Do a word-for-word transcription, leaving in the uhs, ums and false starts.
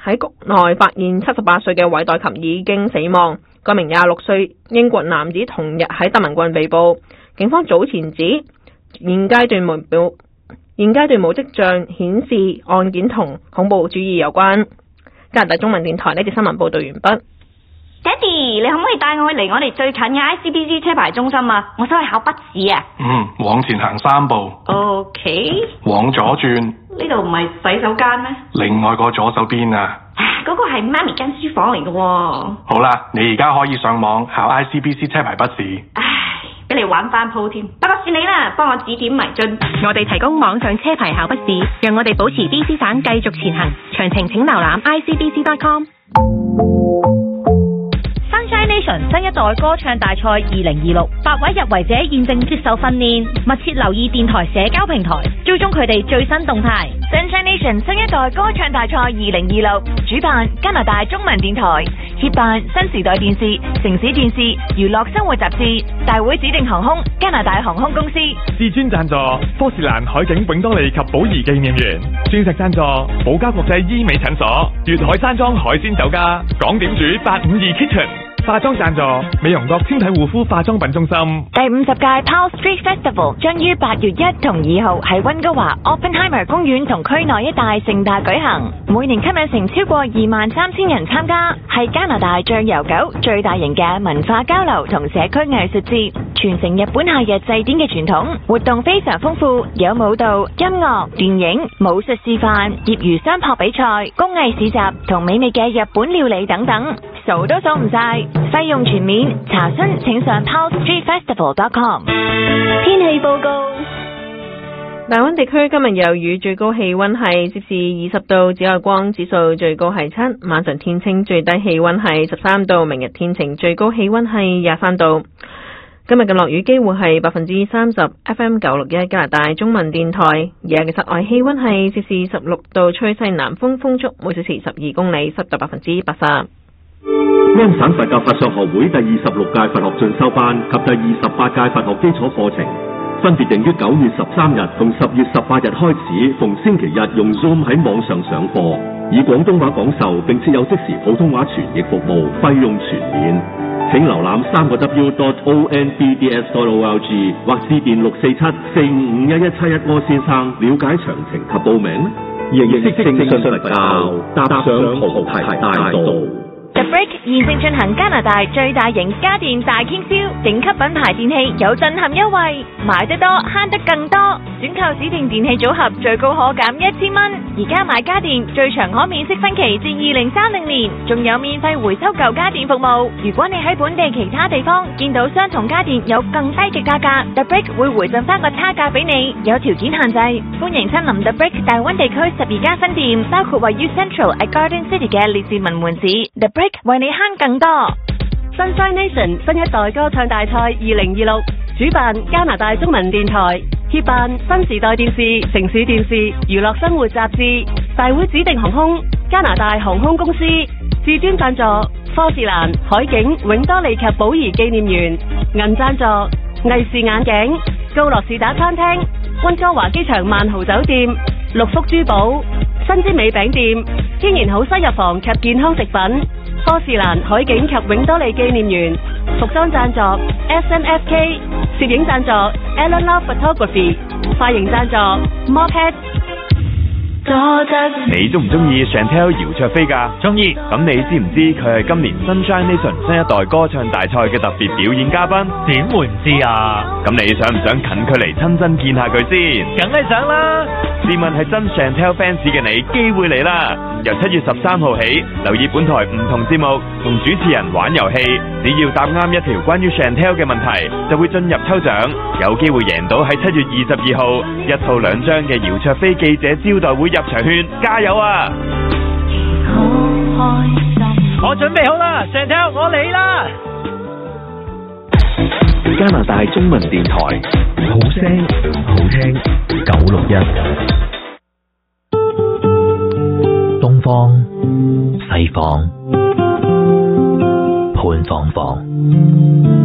喺局內發現七十八歲嘅韋代琴已經死亡。該名廿六歲英國男子同日喺德文郡被捕。警方早前指，現階段冇表現階段冇跡象顯示案件同恐怖主義有關。加拿大中文電台呢節新聞報道完畢。 爹哋，你可唔可以帶我去離我哋最近嘅 I C B C 車牌中心啊？我想去考筆試啊。 嗯，往前行三步。 OK。 往左轉。 呢度唔係洗手間咩？ 另外個左手邊啊。 嗰個係媽咪間書房嚟嘅喎。 好啦，你而家可以上網考 I C B C 車牌筆試。 唉，俾你玩翻鋪添。不過算你啦，幫我指點迷津。 我哋提供網上車牌考筆試，讓我哋保持 B C 省繼續前行。詳情請瀏覽 I C B C dot com。Sunshine Nation 新一代歌唱大賽二零二六，八位入圍者現正接受訓練，密切留意電台社交平台，追蹤佢哋最新動態。 Sunshine Nation 新一代歌唱大賽二零二六，主辦加拿大中文電台，協辦新時代電視、城市電視、娛樂生活雜誌，大會指定航空加拿大航空公司， 至尊贊助科士蘭海景永多利及寶儀紀念園，鑽石贊助寶嘉國際醫美診所，粵海山莊海鮮酒家，港點煮八五二 Kitchen。化妝贊助美容閣纖體護膚化妝品中心。 第五十屆 Powell Street Festival 將於八月一同二號喺溫哥華 Oppenheimer 公園同區內一帶盛大舉行，每年吸引成超過二萬三千人參加，係加拿大最悠久、最大型嘅文化交流同社區藝術節，傳承日本夏日祭典嘅傳統。活動非常豐富，有舞蹈、音樂、電影、武術示範、業餘相撲比賽、工藝市集同美味嘅日本料理等等，數都數唔晒。費用全免，查詢請上 powell street festival dot com。 天氣報告： 大溫地區今日有雨，最高氣溫係攝氏二十度，紫外光指數最高係七，晚上天晴，最低氣溫係十三度，明日天晴，最高氣溫係廿三度。今日嘅落雨機會係百分之三十。F M 九六一加拿大中文電台，而家嘅室外氣溫係攝氏十六度，吹西南風，風速每小時十二公里，濕度百分之八十。 安省佛教法相學會第二十六屆佛學進修班及第二十八屆佛學基礎課程，分別定於九月十三日同十月十八日開始，逢星期日用 Zoom 喺網上上課，以廣東話講授，並設有即時普通話傳譯服務，費用全免。請瀏覽三個 W dot O N B D S dot O L G 或致電六四七四五五一一七一柯先生了解詳情及報名。認識正信佛教，踏上菩提大道。 The Brick 現正進行加拿大最大型家電大傾銷，頂級品牌電器有震撼優惠，買得多慳得更多，選購指定電器組合最高可減一千蚊。而家買家電最長可免息分期至二零三零年，仲有免費回收舊家電服務。如果你喺本地其他地方見到相同家電有更低嘅價格， The Brick 會回贈翻個差價俾你，有條件限制。歡迎親臨 The Brick 大溫地區十二間分店，包括位於 Central at Garden City 嘅列治文門市。The Brick為你慳更多。 Sunshine Nation 新一代歌唱大賽二零二六，主辦加拿大中文電台，協辦新時代電視、城市電視、娛樂生活雜誌，大會指定航空加拿大航空公司，至尊贊助科士蘭海景永多利及寶儀紀念園，銀贊助藝視眼鏡、高樂士打餐廳、溫哥華機場萬豪酒店、六福珠寶、新之美餅店、天然好西藥房及健康食品，科士蘭海景及永多利紀念園，服裝贊助 S M F K， 攝影贊助 Ellen Love Photography， 髮型贊助 Moped。 你中唔中意 Chantel 姚焯菲㗎？中意。咁你知唔知佢係今年 Sunshine Nation 新一代歌唱大賽嘅特別表演嘉賓？點會唔知啊？咁你想唔想近距離親身見下佢先？梗係想啦！試問係真 Chantel fans 嘅你，機會嚟啦！由七月十三號起，留意本台唔同節目，同主持人玩遊戲，只要答啱一條關於 Chantel 嘅問題，就會進入抽獎，有機會贏到喺七月二十二號一套兩張嘅姚焯菲記者招待會入場券，加油啊！ 我準備好啦 ，Chantel 我嚟啦！ 加拿大中文電台，好聲好聽，九六一。東方西方，潘芳芳。